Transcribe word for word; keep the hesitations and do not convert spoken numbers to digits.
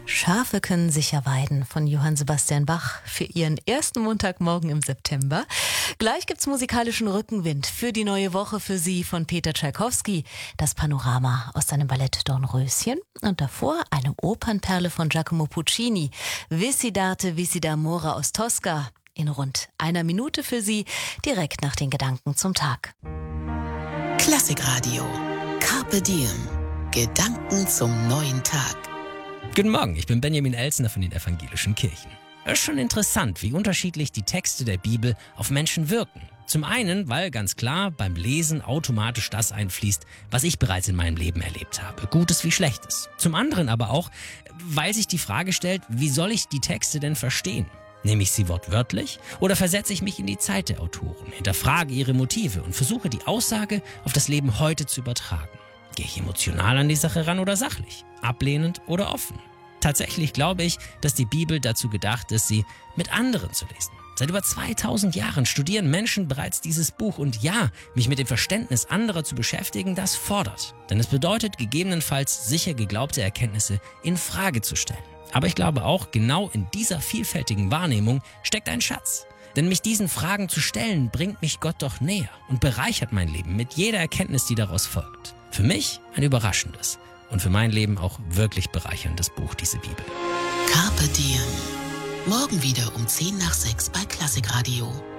Schafe können sicher weiden von Johann Sebastian Bach für ihren ersten Montagmorgen im September. Gleich gibt's musikalischen Rückenwind für die neue Woche für Sie von Peter Tschaikowski. Das Panorama aus seinem Ballett Dornröschen. Und davor eine Opernperle von Giacomo Puccini. Visidate Visidamore aus Tosca. In rund einer Minute für Sie, direkt nach den Gedanken zum Tag. Klassikradio. Carpe Diem. Gedanken zum neuen Tag. Guten Morgen, ich bin Benjamin Elsner von den Evangelischen Kirchen. Es ist schon interessant, wie unterschiedlich die Texte der Bibel auf Menschen wirken. Zum einen, weil ganz klar beim Lesen automatisch das einfließt, was ich bereits in meinem Leben erlebt habe, Gutes wie Schlechtes. Zum anderen aber auch, weil sich die Frage stellt, wie soll ich die Texte denn verstehen? Nehme ich sie wortwörtlich oder versetze ich mich in die Zeit der Autoren, hinterfrage ihre Motive und versuche die Aussage auf das Leben heute zu übertragen? Gehe ich emotional an die Sache ran oder sachlich? Ablehnend oder offen? Tatsächlich glaube ich, dass die Bibel dazu gedacht ist, sie mit anderen zu lesen. Seit über zweitausend Jahren studieren Menschen bereits dieses Buch und ja, mich mit dem Verständnis anderer zu beschäftigen, das fordert. Denn es bedeutet gegebenenfalls sicher geglaubte Erkenntnisse in Frage zu stellen. Aber ich glaube auch, genau in dieser vielfältigen Wahrnehmung steckt ein Schatz. Denn mich diesen Fragen zu stellen, bringt mich Gott doch näher und bereichert mein Leben mit jeder Erkenntnis, die daraus folgt. Für mich ein überraschendes und für mein Leben auch wirklich bereicherndes Buch, diese Bibel. Carpe Diem. Morgen wieder um zehn nach sechs bei Klassikradio.